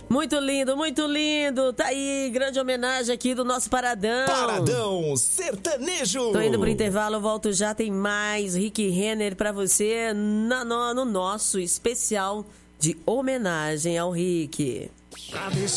Muito lindo, muito lindo. Tá aí, grande homenagem aqui do nosso Paradão. Paradão Sertanejo. Tô indo pro intervalo, eu volto já. Tem mais Rick Renner pra você no nosso especial de homenagem ao Rick.